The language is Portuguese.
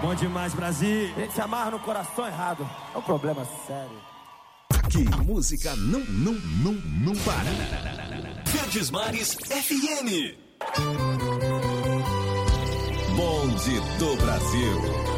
Bom demais, Brasil. A gente se amarra no coração errado. É um problema sério. Aqui, a música não para. Verdes Mares FM. Bonde do Brasil.